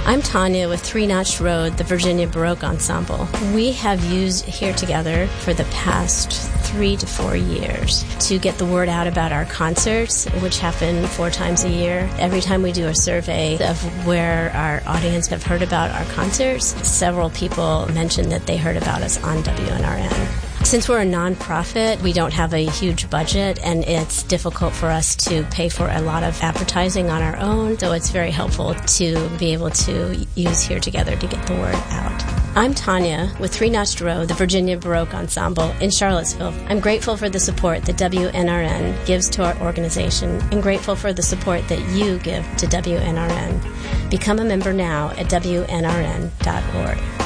I'm Tanya with Three Notch Road, the Virginia Baroque Ensemble. We have used Here Together for the past 3 to 4 years to get the word out about our concerts, which happen 4 times a year. Every time we do a survey of where our audience have heard about our concerts, several people mentioned that they heard about us on WNRN. Since we're a nonprofit, we don't have a huge budget, and it's difficult for us to pay for a lot of advertising on our own, so it's very helpful to be able to use Here Together to get the word out. I'm Tanya with Three Notched Road, the Virginia Baroque Ensemble in Charlottesville. I'm grateful for the support that WNRN gives to our organization and grateful for the support that you give to WNRN. Become a member now at WNRN.org.